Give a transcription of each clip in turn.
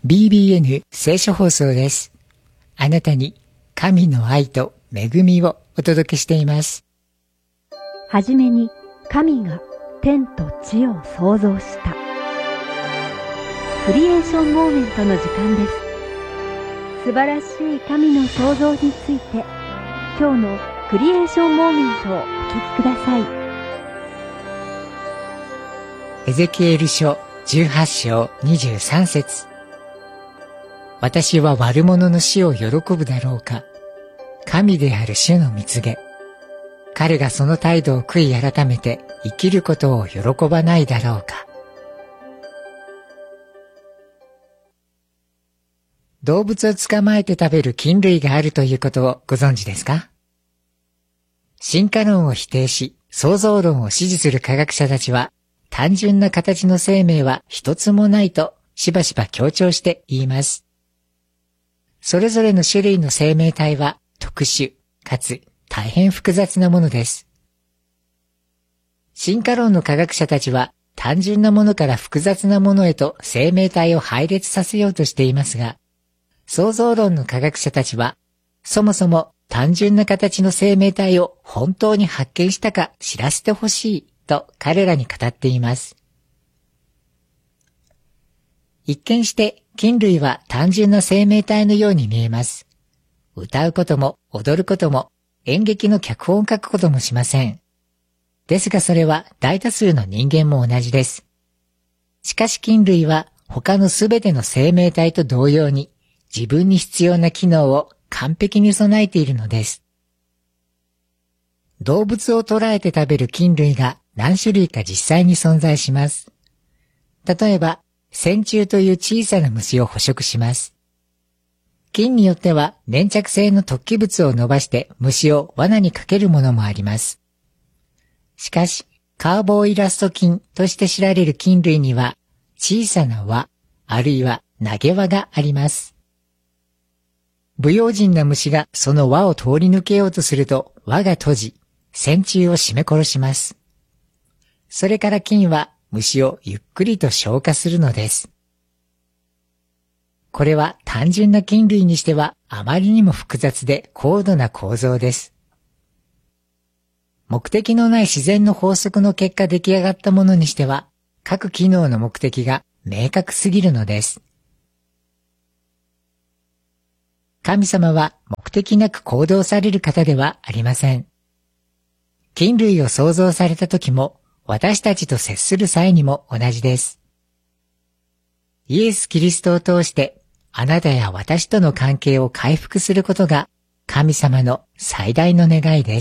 BBN 聖書放送です。あなたに神の愛と恵みをお届けしています。 はじめに神が天と地を創造した。クリエーションモーメントの時間です。素晴らしい神の創造について、今日のクリエーションモーメントをお聞きください。 エゼキエル書18章23節。私は悪者の死を喜ぶだろうか。神である主の蜜げ。彼がその態度を悔い改めて生きることを喜ばないだろうか。動物を捕まえて食べる菌類があるということをご存知ですか？進化論を否定し、創造論を支持する科学者たちは、単純な形の生命は一つもないとしばしば強調して言います。それぞれの種類の生命体は特殊かつ大変複雑なものです。進化論の科学者たちは単純なものから複雑なものへと生命体を配列させようとしていますが、創造論の科学者たちはそもそも単純な形の生命体を本当に発見したか知らせてほしいと彼らに語っています。一見して菌類は単純な生命体のように見えます。歌うことも踊ることも演劇の脚本を書くこともしません。ですがそれは大多数の人間も同じです。しかし菌類は他のすべての生命体と同様に自分に必要な機能を完璧に備えているのです。動物を捕らえて食べる菌類が何種類か実際に存在します。例えば、線虫という小さな虫を捕食します。菌によっては粘着性の突起物を伸ばして虫を罠にかけるものもあります。しかし、カーボイラスト菌として知られる菌類には小さな輪、あるいは投げ輪があります。不用心な虫がその輪を通り抜けようとすると輪が閉じ、線虫を締め殺します。それから菌は虫をゆっくりと消化するのです。これは単純な菌類にしてはあまりにも複雑で高度な構造です。目的のない自然の法則の結果出来上がったものにしては、各機能の目的が明確すぎるのです。神様は目的なく行動される方ではありません。菌類を創造された時も、私たちと接する際にも同じです。イエス・キリストを通して、あなたや私との関係を回復することが神様の最大の願いです。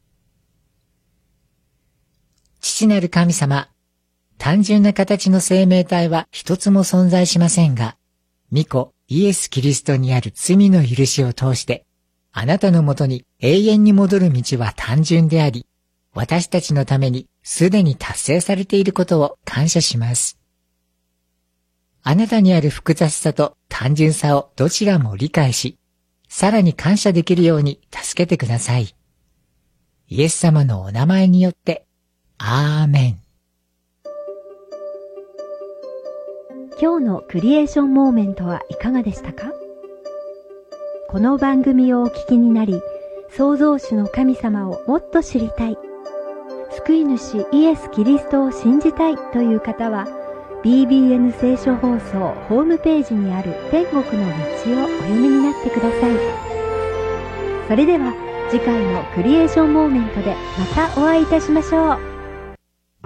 父なる神様、単純な形の生命体は一つも存在しませんが、御子イエス・キリストにある罪の許しを通して、あなたのもとに永遠に戻る道は単純であり、私たちのためにすでに達成されていることを感謝します。あなたにある複雑さと単純さをどちらも理解し、さらに感謝できるように助けてください。イエス様のお名前によって、アーメン。 今日のクリエーションモーメントはいかがでしたか？この番組をお聞きになり、創造主の神様をもっと知りたい、救い主イエス・キリストを信じたいという方は、BBN 聖書放送ホームページにある天国の道をお読みになってください。それでは次回のクリエーションモーメントでまたお会いいたしましょう。